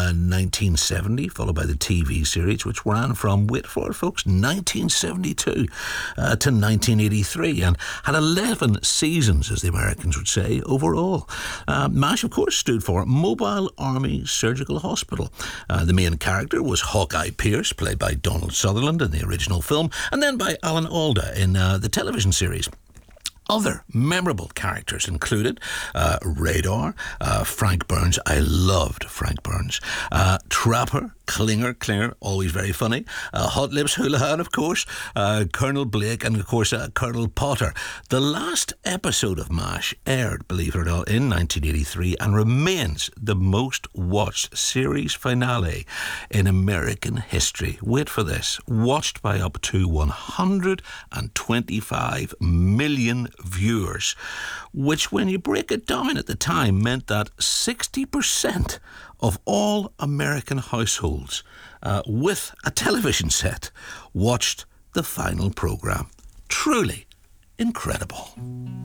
1970, followed by the TV series, which ran from, wait for it folks, 1972 to 1983, and had 11 seasons, as the Americans would say, overall. MASH, of course, stood for Mobile Army Surgical Hospital. The main character was Hawkeye Pierce, played by Donald Sutherland in the original film, and then by Alan Alda in the television series. Other memorable characters included Radar, Frank Burns. I loved Frank Burns. Trapper, Klinger, always very funny. Hot Lips Houlihan, of course. Colonel Blake, and of course Colonel Potter. The last episode of MASH aired, believe it or not, in 1983 and remains the most watched series finale in American history. Wait for this. Watched by up to 125 million viewers, which, when you break it down at the time, meant that 60% of all American households with a television set watched the final programme. Truly incredible.